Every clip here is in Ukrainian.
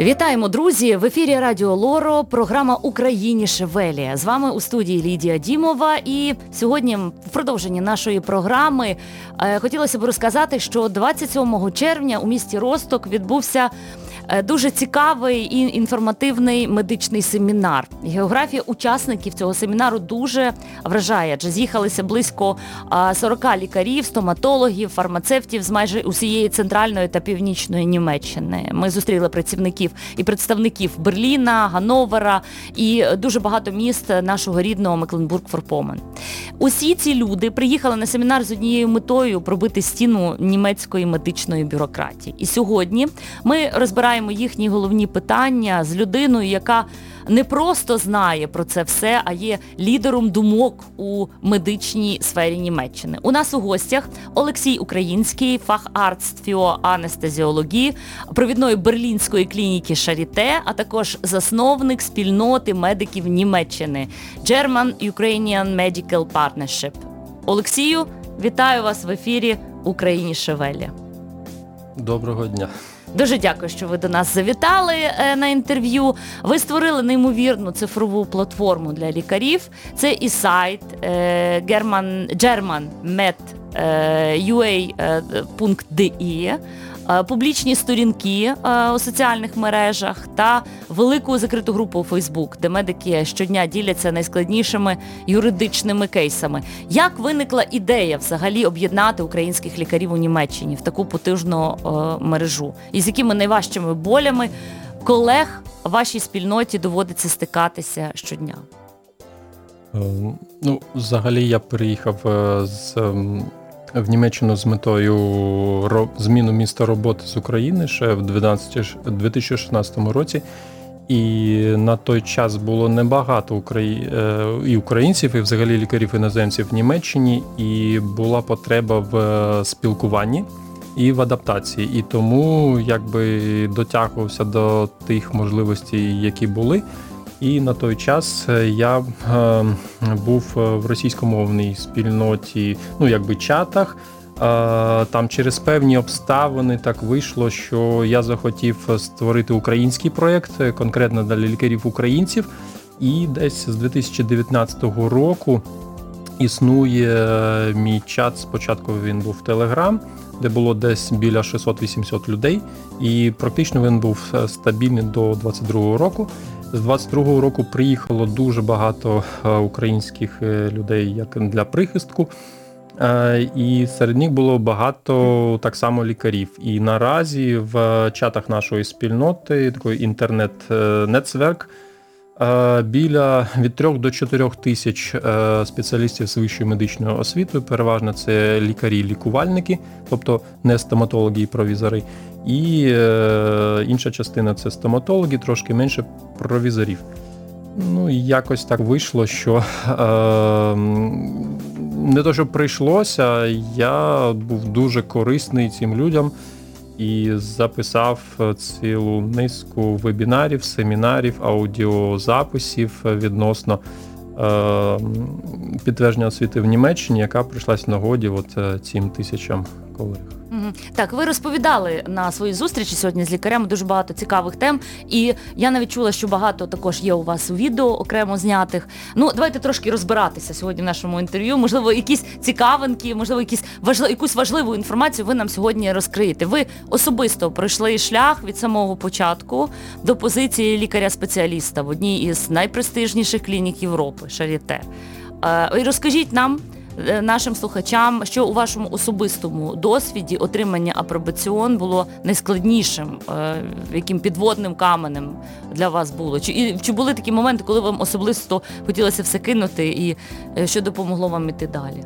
Вітаємо, друзі! В ефірі Радіо Лоро, програма «Україні Шевелія». З вами у студії Лідія Дімова. І сьогодні в продовженні нашої програми хотілося б розказати, що 27 червня у місті Росток відбувся дуже цікавий і інформативний медичний семінар. Географія учасників цього семінару дуже вражає, адже з'їхалися близько 40 лікарів, стоматологів, фармацевтів з майже усієї центральної та північної Німеччини. Ми зустріли працівників і представників Берліна, Ганновера і дуже багато міст нашого рідного Мекленбург-Форпомен. Усі ці люди приїхали на семінар з однією метою – пробити стіну німецької медичної бюрократії. І сьогодні ми розбираємо їхні головні питання з людиною, яка не просто знає про це все, а є лідером думок у медичній сфері Німеччини. У нас у гостях Олексій Український, фахарzt für анестезіології провідної берлінської клініки Шаріте, а також засновник спільноти медиків Німеччини German-Ukrainian Medical Partnership. Олексію, вітаю вас в ефірі «Україні Шевелія». Доброго дня. Дуже дякую, що ви до нас завітали на інтерв'ю. Ви створили неймовірну цифрову платформу для лікарів. Це і сайт germanmed.ua.de, публічні сторінки у соціальних мережах та велику закриту групу у Фейсбук, де медики щодня діляться найскладнішими юридичними кейсами. Як виникла ідея взагалі об'єднати українських лікарів у Німеччині в таку потужну мережу? І з якими найважчими болями колег вашій спільноті доводиться стикатися щодня? Взагалі я приїхав в Німеччину з метою зміну міста роботи з України ще в 2016 році. І на той час було небагато і українців, і взагалі лікарів-іноземців в Німеччині, і була потреба в спілкуванні і в адаптації. І тому дотягувався до тих можливостей, які були. І на той час я був в російськомовній спільноті, чатах. Там через певні обставини так вийшло, що я захотів створити український проєкт, конкретно для лікарів-українців. І десь з 2019 року існує мій чат. Спочатку він був в Telegram, де було десь біля 600-800 людей. І практично він був стабільний до 2022 року. З 22-го року приїхало дуже багато українських людей як для прихистку, і серед них було багато так само лікарів. І наразі в чатах нашої спільноти, такий інтернет-нецверк, від 3 до 4 тисяч спеціалістів з вищою медичною освітою, переважно це лікарі-лікувальники, тобто не стоматологи і провізори. І інша частина – це стоматологи, трошки менше провізорів. І якось так вийшло, що не то, що прийшлося, я був дуже корисний цим людям і записав цілу низку вебінарів, семінарів, аудіозаписів відносно підтвердження освіти в Німеччині, яка прийшлась в нагоді цим тисячам колег. Так, ви розповідали на своїй зустрічі сьогодні з лікарями дуже багато цікавих тем, і я навіть чула, що багато також є у вас у відео окремо знятих. Давайте трошки розбиратися сьогодні в нашому інтерв'ю. Можливо, якісь цікавинки, можливо, якусь важливу інформацію ви нам сьогодні розкриєте. Ви особисто пройшли шлях від самого початку до позиції лікаря-спеціаліста в одній із найпрестижніших клінік Європи – Шаріте. І розкажіть нам, нашим слухачам, що у вашому особистому досвіді отримання апробаціон було найскладнішим, яким підводним каменем для вас було? Чи були такі моменти, коли вам особисто хотілося все кинути і що допомогло вам іти далі?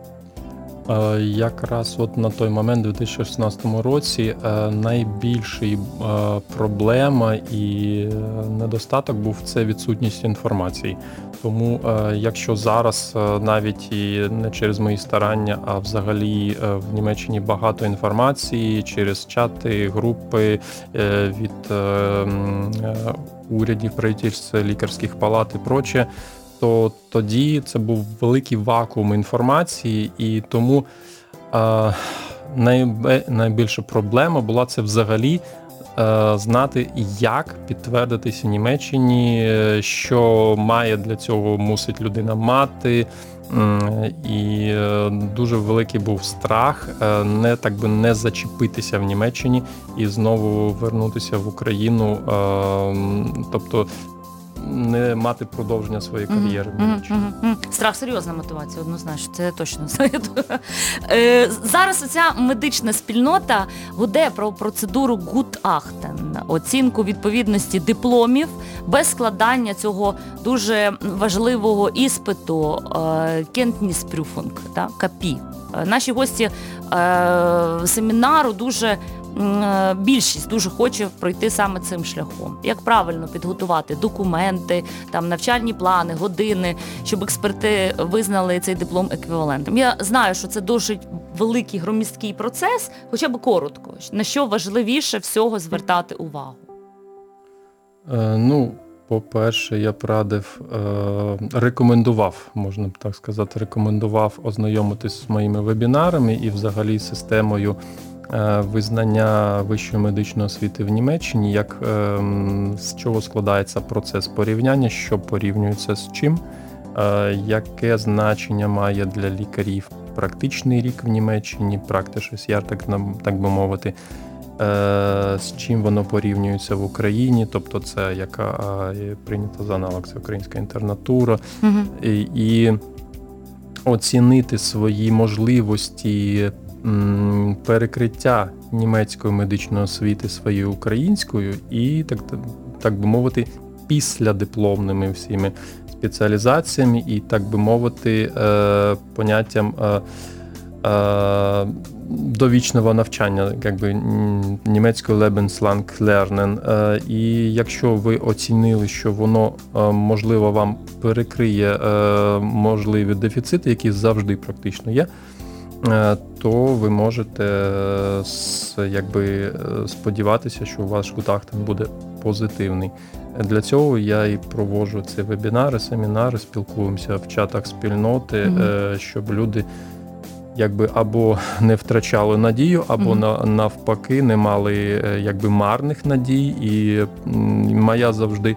Якраз на той момент, у 2016 році, найбільша проблема і недостаток був – це відсутність інформації. Тому якщо зараз навіть і не через мої старання, а взагалі в Німеччині багато інформації через чати, групи від урядів, правительств, лікарських палат і проче, то тоді це був великий вакуум інформації, і тому найбільша проблема була це взагалі знати, як підтвердитися в Німеччині, що для цього мусить людина мати. І дуже великий був страх не зачепитися в Німеччині і знову вернутися в Україну, тобто не мати продовження своєї кар'єри в Німеччині. Страх — серйозна мотивація, однозначно, це я точно знаю. Зараз оця медична спільнота гуде про процедуру Gutachten, оцінку відповідності дипломів без складання цього дуже важливого іспиту Kenntnisprüfung, КАПІ. Наші гості семінару більшість дуже хоче пройти саме цим шляхом. Як правильно підготувати документи, навчальні плани, години, щоб експерти визнали цей диплом еквівалентом. Я знаю, що це дуже великий громісткий процес, хоча б коротко. На що важливіше всього звертати увагу? По-перше, я б рекомендував ознайомитись з моїми вебінарами і взагалі системою визнання вищої медичної освіти в Німеччині, з чого складається процес порівняння, що порівнюється з чим, яке значення має для лікарів практичний рік в Німеччині, практичний яр, так би мовити, з чим воно порівнюється в Україні, тобто це яка прийнята за аналог, це українська інтернатура, і оцінити свої можливості перекриття німецької медичної освіти своєю українською і, так би мовити, післядипломними всіми спеціалізаціями і, так би мовити, поняттям довічного навчання, німецькою Lebenslang lernen. І якщо ви оцінили, що воно, можливо, вам перекриє можливі дефіцити, які завжди практично є, то ви можете сподіватися, що ваш Gutachten буде позитивний. Для цього я і проводжу ці вебінари, семінари, спілкуємося в чатах спільноти, щоб люди або не втрачали надію, або навпаки не мали марних надій. І моя завжди,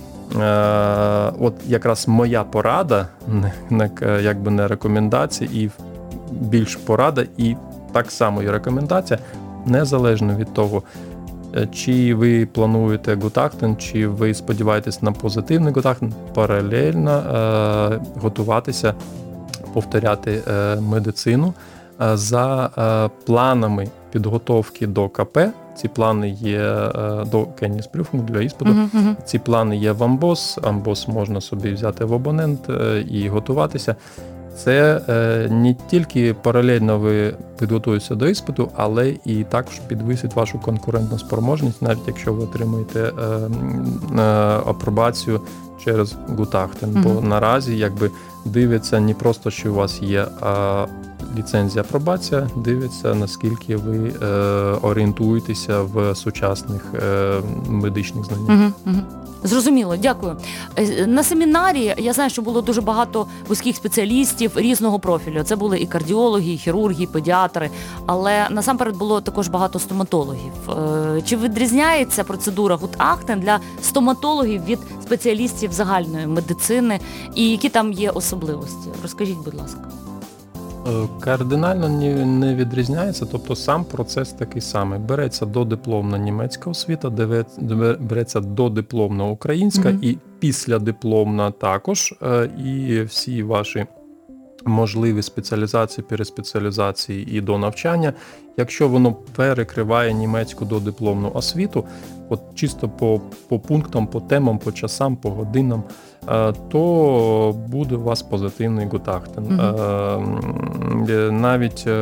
якраз моя порада, не рекомендація, і більш порада, і так само і рекомендація, незалежно від того, чи ви плануєте Gutachten, чи ви сподіваєтесь на позитивний Gutachten, паралельно готуватися, повторяти медицину за планами підготовки до КП. Ці плани є до Kenntnisprüfung, для іспиту. Ці плани є в Амбос. Амбос можна собі взяти в абонент і готуватися. Це не тільки паралельно ви підготуєтеся до іспиту, але і також підвисить вашу конкурентну спроможність, навіть якщо ви отримаєте апробацію через Gutachten. Бо наразі дивиться не просто, що у вас є ліцензія, апробація, дивиться, наскільки ви орієнтуєтеся в сучасних медичних знаннях. Зрозуміло, дякую. На семінарі я знаю, що було дуже багато вузьких спеціалістів різного профілю. Це були і кардіологи, і хірурги, і педіатри, але насамперед було також багато стоматологів. Чи відрізняється процедура Gutachten для стоматологів від спеціалістів загальної медицини, і які там є особливості? Розкажіть, будь ласка. Кардинально не відрізняється, тобто сам процес такий самий. Береться додипломна німецька освіта, береться додипломна українська і післядипломна також, і всі ваші можливі спеціалізації, переспеціалізації і до навчання. Якщо воно перекриває німецьку додипломну освіту, чисто по пунктам, по темам, по часам, по годинам, то буде у вас позитивний Gutachten. Навіть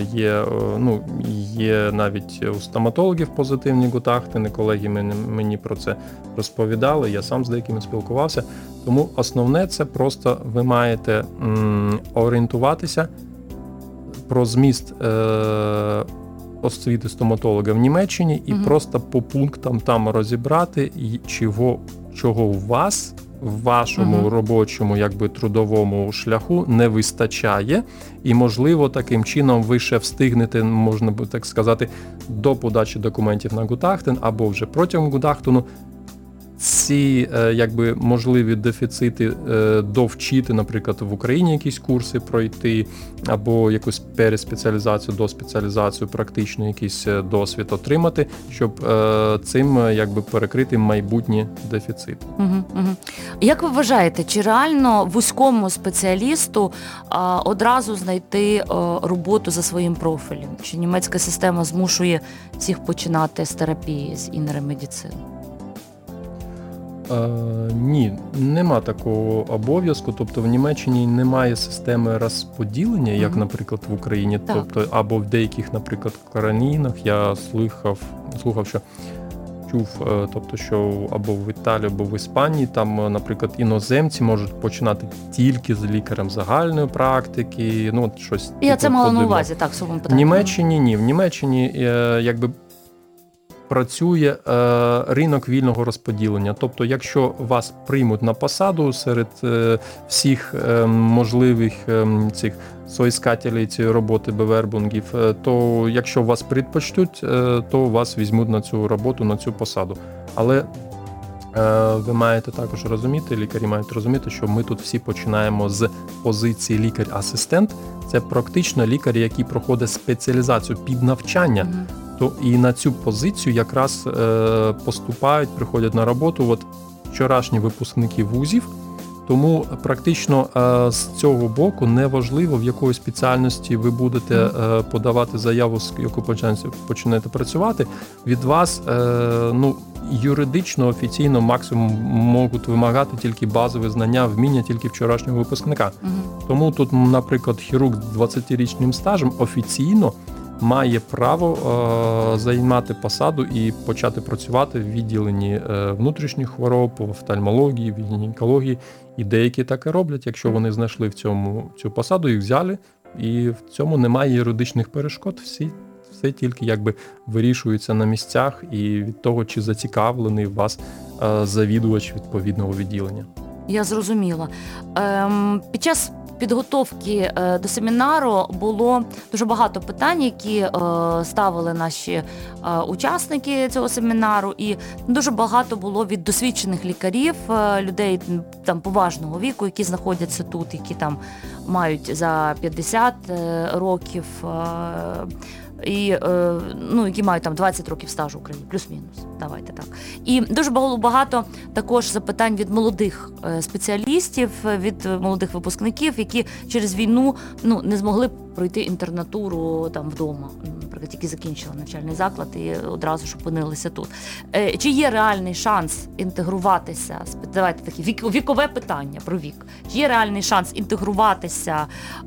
є навіть у стоматологів позитивні Gutachten, колеги мені про це розповідали, я сам з деякими спілкувався. Тому основне це просто ви маєте орієнтуватися про зміст освіти стоматолога в Німеччині і просто по пунктам там розібрати, чого у вас в вашому робочому, якби трудовому шляху не вистачає, і, можливо, таким чином ви ще встигнете, можна би так сказати, до подачі документів на Гутахтен або вже протягом Гутахтену ці якби можливі дефіцити довчити, наприклад, в Україні якісь курси пройти, або якусь переспеціалізацію, доспеціалізацію, практичний якийсь досвід отримати, щоб цим якби перекрити майбутні дефіцити. Як ви вважаєте, чи реально вузькому спеціалісту одразу знайти роботу за своїм профілем? Чи німецька система змушує всіх починати з терапії, з іннер-медицини? Ні, нема такого обов'язку. Тобто в Німеччині немає системи розподілення, як, наприклад, в Україні. Так. Тобто, або в деяких, наприклад, країнах я слухав, що чув, тобто, що або в Італії, або в Іспанії, там, наприклад, іноземці можуть починати тільки з лікарем загальної практики, ну, от щось. Я це мала на подібного. увазі, так, в своєму В питанні. Німеччині ні. В Німеччині якби працює ринок вільного розподілення. Тобто, якщо вас приймуть на посаду серед всіх можливих цих соіскателів цієї роботи, бевербунгів, то якщо вас предпочтуть, то вас візьмуть на цю роботу, на цю посаду. Але ви маєте також розуміти, лікарі мають розуміти, що ми тут всі починаємо з позиції лікар-асистент. Це практично лікар, який проходить спеціалізацію під навчання. То і на цю позицію якраз поступають, приходять на роботу от вчорашні випускники вузів. Тому практично з цього боку неважливо, в якої спеціальності ви будете подавати заяву, з яку почнете працювати. Від вас юридично, офіційно максимум можуть вимагати тільки базові знання, вміння тільки вчорашнього випускника. Тому тут, наприклад, хірург з 20-річним стажем офіційно має право займати посаду і почати працювати в відділенні внутрішніх хвороб, в офтальмології, в гінекології. І деякі так і роблять, якщо вони знайшли цю посаду, їх взяли, і в цьому немає юридичних перешкод. Все тільки якби вирішується на місцях і від того, чи зацікавлений в вас завідувач відповідного відділення. Я зрозуміла. Під час підготовки до семінару було дуже багато питань, які ставили наші учасники цього семінару, і дуже багато було від досвідчених лікарів, людей там поважного віку, які знаходяться тут, які там мають за 50 років, і які мають там 20 років стажу в Україні, плюс-мінус, давайте так. І дуже було багато також запитань від молодих спеціалістів, від молодих випускників, які через війну не змогли пройти інтернатуру там вдома, наприклад, які закінчили навчальний заклад і одразу ж опинилися тут. Чи є реальний шанс інтегруватися, давайте таке вікове питання про вік, чи є реальний шанс інтегруватися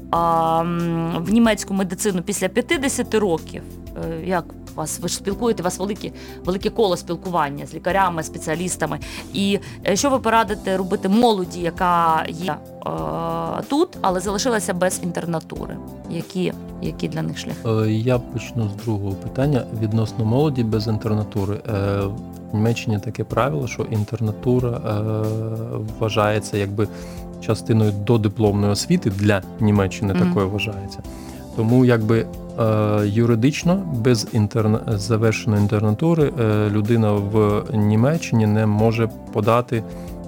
в німецьку медицину після 50 років? Як ви ж спілкуєте, у вас велике коло спілкування з лікарями, спеціалістами. І що ви порадите робити молоді, яка є тут, але залишилася без інтернатури? Які для них шляхи? Я почну з другого питання. Відносно молоді без інтернатури. В Німеччині таке правило, що інтернатура вважається якби частиною додипломної освіти, для Німеччини такою вважається. Тому якби юридично без завершеної інтернатури людина в Німеччині не може подати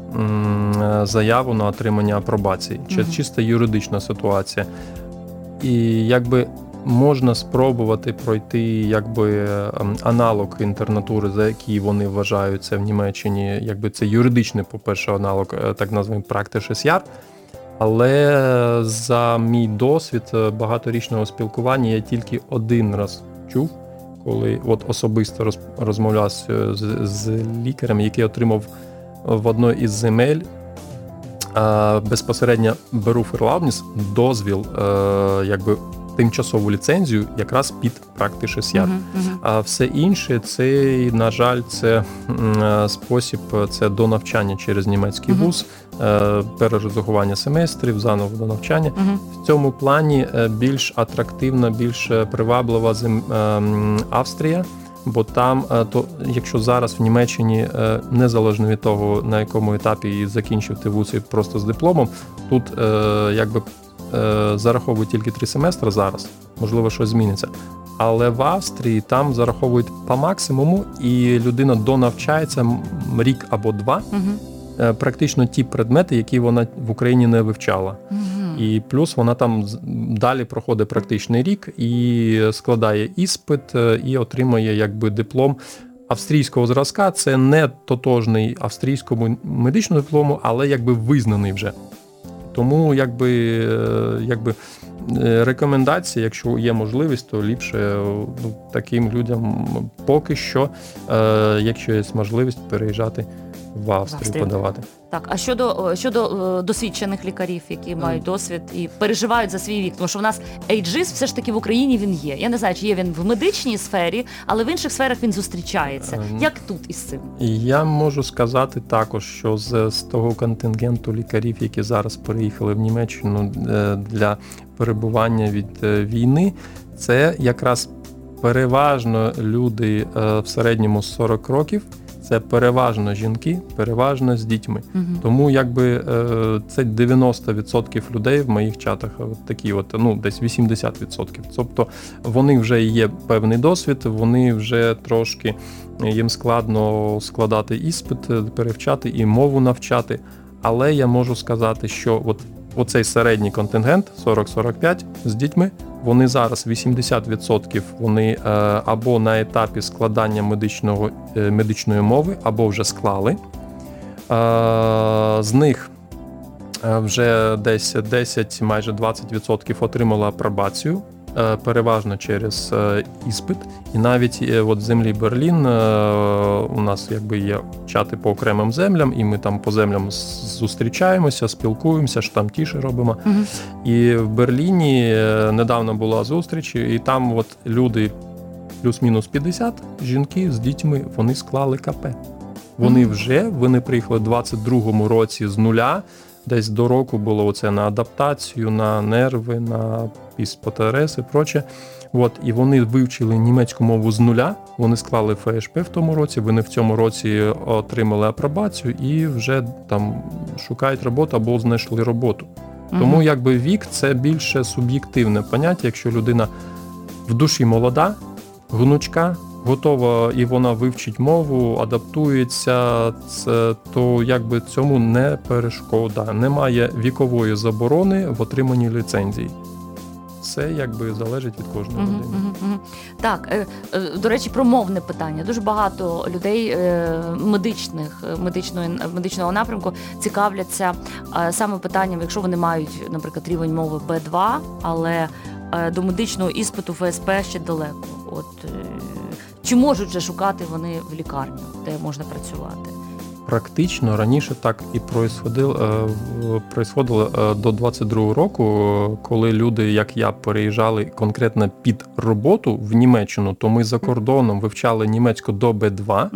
заяву на отримання апробації. Це чисто юридична ситуація. І якби можна спробувати пройти якби аналог інтернатури, за який вони вважаються в Німеччині, якби це юридичний, по-перше, аналог, так названий Praktisches Jahr. Але за мій досвід багаторічного спілкування я тільки один раз чув, коли особисто розмовляв з лікарем, який отримав в одній із земель безпосередньо Berufserlaubnis, дозвіл, якби тимчасову ліцензію якраз під Praktisches Jahr. А все інше, це, на жаль, це спосіб, це до навчання через німецький вуз, перерозрахування семестрів, заново до навчання. В цьому плані більш атрактивна, більш приваблива Австрія бо там, то якщо зараз в Німеччині, незалежно від того, на якому етапі закінчив ти вуз і просто з дипломом, тут зараховують тільки 3 семестри зараз, можливо, щось зміниться. Але в Австрії там зараховують по максимуму, і людина донавчається рік або 2, практично ті предмети, які вона в Україні не вивчала. І плюс вона там далі проходить практичний рік і складає іспит, і отримує диплом австрійського зразка. Це не тотожний австрійському медичному диплому, але визнаний вже. Тому рекомендації, якщо є можливість, то ліпше таким людям поки що, якщо є можливість, переїжджати в Австрію подавати. Так, а щодо досвідчених лікарів, які мають досвід і переживають за свій вік, тому що в нас ейджист все ж таки в Україні він є. Я не знаю, чи є він в медичній сфері, але в інших сферах він зустрічається. Як тут із цим? Я можу сказати також, що з того контингенту лікарів, які зараз переїхали в Німеччину для перебування від війни, це якраз переважно люди в середньому 40 років, це переважно жінки, переважно з дітьми. Тому це 90% людей в моїх чатах, такі десь 80%. Тобто вони вже є певний досвід, вони вже трошки, їм складно складати іспит, перевчати і мову навчати. Але я можу сказати, що оцей середній контингент, 40-45 з дітьми, вони зараз 80% вони або на етапі складання медичної мови, або вже склали. З них вже десь 10, майже 20% отримали апробацію, переважно через іспит. І навіть в землі Берлін у нас є чати по окремим землям, і ми там по землям зустрічаємося, спілкуємося, штамтіші робимо. І в Берліні недавно була зустріч, і там люди плюс-мінус 50, жінки з дітьми, вони склали КП. Вони приїхали в 22-му році з нуля, десь до року було це на адаптацію, на нерви, на ПТРС і проче. І вони вивчили німецьку мову з нуля, вони склали ФШП в тому році, вони в цьому році отримали апробацію і вже там шукають роботу або знайшли роботу. Тому вік – це більше суб'єктивне поняття. Якщо людина в душі молода, гнучка, готова і вона вивчить мову, адаптується, то цьому не перешкода. Немає вікової заборони в отриманні ліцензії. Це залежить від кожної людини. Так, до речі, про мовне питання. Дуже багато людей медичного напрямку цікавляться саме питанням, якщо вони мають, наприклад, рівень мови Б2, але до медичного іспиту ФСП ще далеко. Чи можуть же шукати вони в лікарню, де можна працювати? Практично раніше так і происходило до 22-го року, коли люди, як я, переїжджали конкретно під роботу в Німеччину, то ми за кордоном вивчали німецьку до Б2,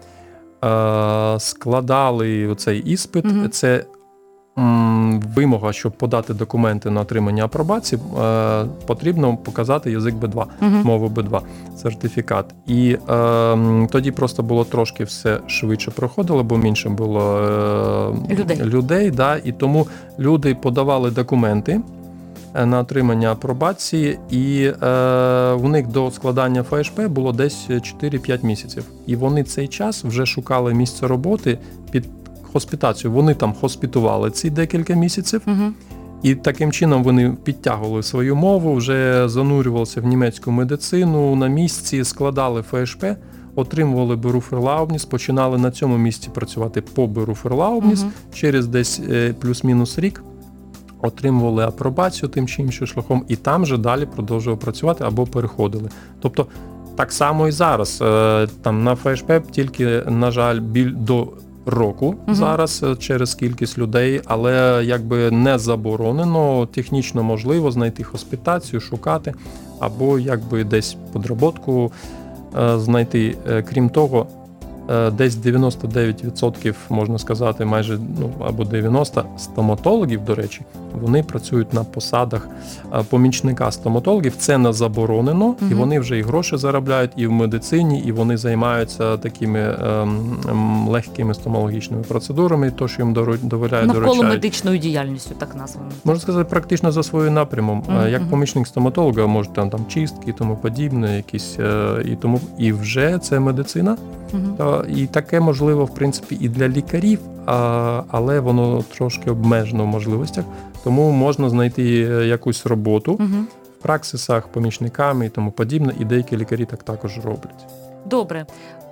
складали оцей іспит. Це вимога, щоб подати документи на отримання апробації, потрібно показати язик Б2, мову Б2, сертифікат. І тоді просто було трошки все швидше проходило, бо менше було людей, і тому люди подавали документи на отримання апробації, і у них до складання ФШП було десь 4-5 місяців. І вони цей час вже шукали місце роботи під хоспітацію. Вони там хоспітували ці декілька місяців, і таким чином вони підтягували свою мову, вже занурювалися в німецьку медицину, на місці складали ФШП, отримували Berufserlaubnis, починали на цьому місці працювати по Berufserlaubnis, через десь плюс-мінус рік отримували апробацію тим чи іншим шляхом, і там же далі продовжували працювати або переходили. Тобто так само і зараз. Там на ФШП тільки, на жаль, до року зараз через кількість людей, але не заборонено, технічно можливо знайти хоспітацію, шукати, або десь подроботку знайти. Крім того, десь 99%, можна сказати, майже або 90 стоматологів, до речі, вони працюють на посадах помічника стоматологів. Це не заборонено, і вони вже і гроші заробляють і в медицині, і вони займаються такими легкими стоматологічними процедурами, то, що їм доволяють, навколо медичною діяльністю, так названо. Можна сказати, практично за своїм напрямом. Як помічник стоматолога, може там чистки і тому подібне, якісь і вже це медицина. І таке можливо, в принципі, і для лікарів, але воно трошки обмежено в можливостях. Тому можна знайти якусь роботу в праксисах, помічниками і тому подібне, і деякі лікарі так також роблять. Добре.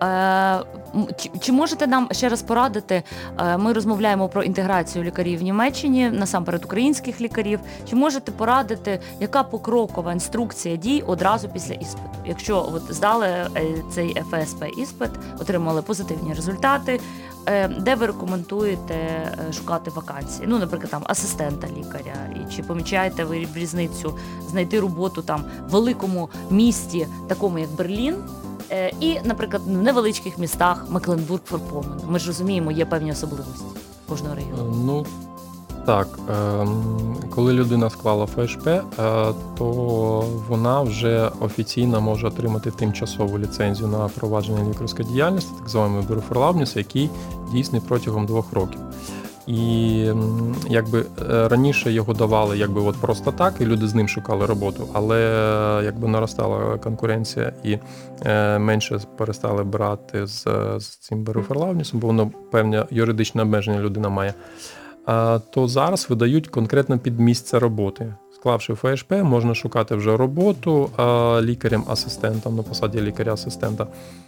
Чи можете нам ще раз порадити, ми розмовляємо про інтеграцію лікарів в Німеччині, насамперед українських лікарів, чи можете порадити, яка покрокова інструкція дій одразу після іспиту? Якщо здали цей ФСП-іспит, отримали позитивні результати, де ви рекомендуєте шукати вакансії? Наприклад, там асистента лікаря, і чи помічаєте ви різницю знайти роботу там в великому місті, такому як Берлін, і, наприклад, в невеличких містах Мекленбург-Форпомен. Ми ж розуміємо, є певні особливості кожного регіону. Так. Коли людина склала ФСП, то вона вже офіційно може отримати тимчасову ліцензію на провадження лікарської діяльності, так званий Berufserlaubnis, який дійсний протягом 2 років. І раніше його давали просто так, і люди з ним шукали роботу, але наростала конкуренція і менше перестали брати з цим Berufserlaubnis'ом, бо воно певне юридичне обмеження людина має. То зараз видають конкретно під місце роботи. Склавши ФСП, можна шукати вже роботу лікарем-асистентом на посаді лікаря-асистента.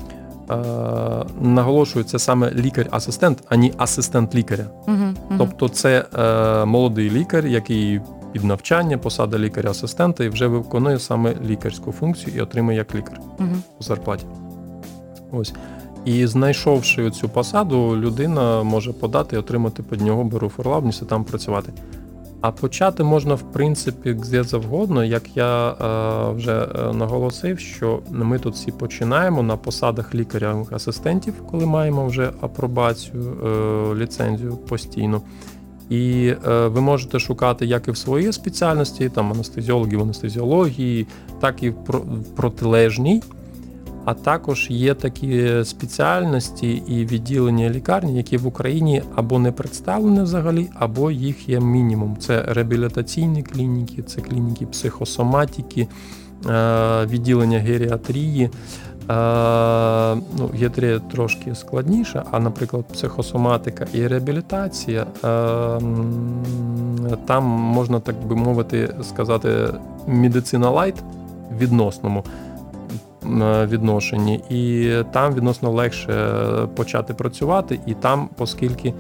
Наголошую, це саме лікар-асистент, а не асистент лікаря. Тобто це молодий лікар, який під навчання, посада лікаря-асистента і вже виконує саме лікарську функцію і отримує як лікар у зарплаті. Ось. І знайшовши цю посаду, людина може подати і отримати під нього Berufserlaubnis і там працювати. А почати можна, в принципі, де завгодно, як я вже наголосив, що ми тут всі починаємо на посадах лікаря-асистентів, коли маємо вже апробацію, ліцензію постійно. І ви можете шукати як і в своїй спеціальності, там анестезіологи в анестезіології, так і в протилежній. А також є такі спеціальності і відділення лікарні, які в Україні або не представлені взагалі, або їх є мінімум. Це реабілітаційні клініки, це клініки психосоматики, відділення геріатрії. Геріатрія трошки складніша, а, наприклад, психосоматика і реабілітація, там можна, так би мовити, сказати, медицина лайт в відносному відношенні, і там відносно легше почати працювати, і там, оскільки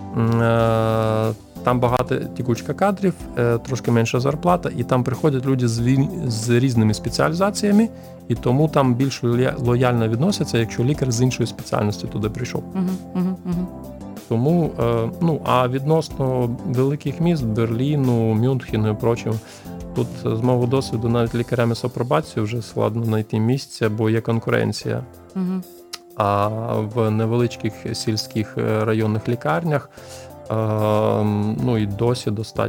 там багато текучка кадрів, трошки менша зарплата, і там приходять люди з різними спеціалізаціями, і тому там більш лояльно відносяться, якщо лікар з іншої спеціальності туди прийшов. Тому, а відносно великих міст, Берліну, Мюнхену і прочим, тут з мого досвіду навіть лікарями з апробацією вже складно знайти місце, бо є конкуренція. А в невеличких сільських районних лікарнях і досі достатньо